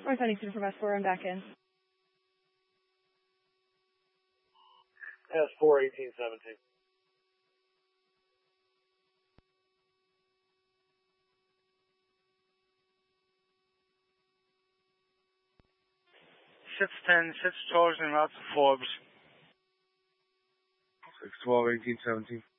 North Huntington from S4, I'm back in. S4, 1817. Six 12 en route to Forbes. 612, 1817.